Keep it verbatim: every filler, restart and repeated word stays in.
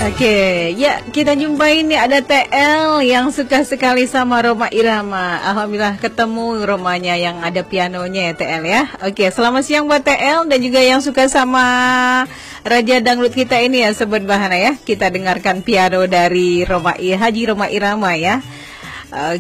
Oke, ya kita jumpai ini ada T L yang suka sekali sama Rhoma Irama. Alhamdulillah ketemu Romanya yang ada pianonya ya T L ya. Oke, selamat siang buat T L dan juga yang suka sama Raja Dangdut kita ini ya Sobat Bahana ya. Kita dengarkan piano dari Rhoma Haji Rhoma Irama ya.